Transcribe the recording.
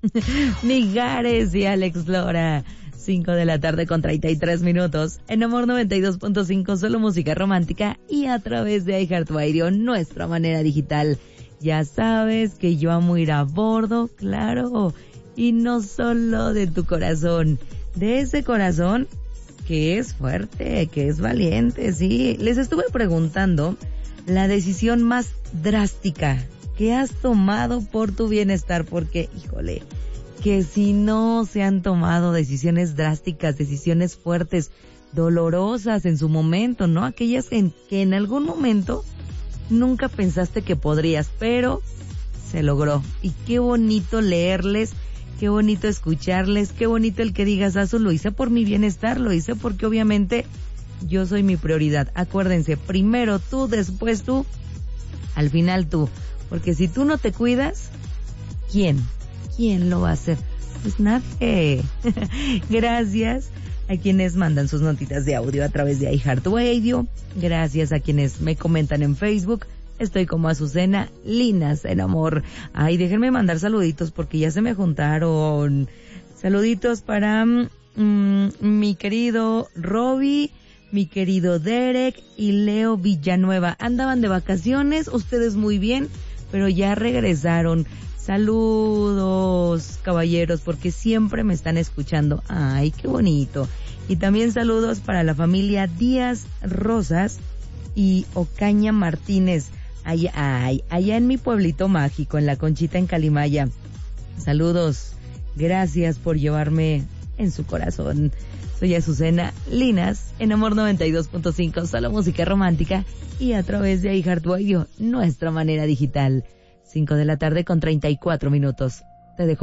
Mijares y Alex Lora. 5 de la tarde con 33 minutos. En Amor 92.5, solo música romántica y a través de iHeartRadio, nuestra manera digital. Ya sabes que yo amo ir a bordo, claro, y no solo de tu corazón, de ese corazón que es fuerte, que es valiente, sí. Les estuve preguntando la decisión más drástica que has tomado por tu bienestar, porque, híjole, que si no se han tomado decisiones drásticas, decisiones fuertes, dolorosas en su momento, ¿no? Aquellas que en algún momento nunca pensaste que podrías, pero se logró. Y qué bonito leerles, qué bonito escucharles, qué bonito el que digas, Azu, lo hice por mi bienestar, lo hice porque obviamente yo soy mi prioridad. Acuérdense, primero tú, después tú, al final tú. Porque si tú no te cuidas, ¿quién lo va a hacer? Pues nadie. Gracias a quienes mandan sus notitas de audio a través de iHeartRadio. Gracias a quienes me comentan en Facebook. Estoy como Azucena Linas en Amor. Ay, déjenme mandar saluditos porque ya se me juntaron. Saluditos para mi querido Robbie, mi querido Derek y Leo Villanueva. Andaban de vacaciones, ustedes muy bien, pero ya regresaron. Saludos, caballeros, porque siempre me están escuchando. Ay, qué bonito. Y también saludos para la familia Díaz Rosas y Ocaña Martínez, allá en mi pueblito mágico, en La Conchita, en Calimaya. Saludos, gracias por llevarme en su corazón. Soy Azucena Linas, en Amor 92.5, solo música romántica y a través de iHeartRadio, nuestra manera digital. 5 de la tarde con 34 minutos. Te dejo